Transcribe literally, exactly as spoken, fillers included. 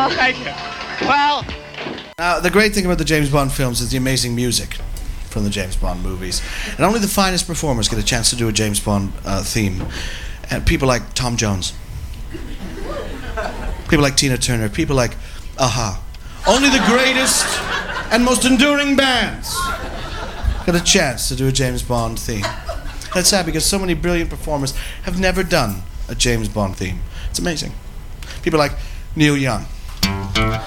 Oh, thank you. Well... Now, the great thing about the James Bond films is the amazing music from the James Bond movies. And only the finest performers get a chance to do a James Bond uh, theme. And people like Tom Jones. People like Tina Turner. People like Aha. Only the greatest and most enduring bands get a chance to do a James Bond theme. That's sad because so many brilliant performers have never done a James Bond theme. It's amazing. People like Neil Young.